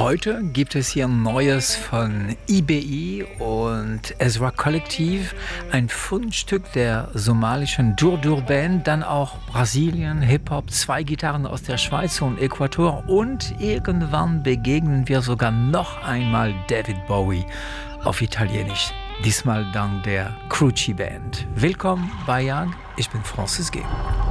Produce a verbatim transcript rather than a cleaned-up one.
Heute gibt es hier Neues von I B I und Ezra Kollektiv, ein Fundstück der somalischen Dur-Dur Band, dann auch Brasilien, Hip-Hop, zwei Gitarren aus der Schweiz und Äquator und irgendwann begegnen wir sogar noch einmal David Bowie auf Italienisch, diesmal dank der Cruci Band. Willkommen bei Young, ich bin Francis G.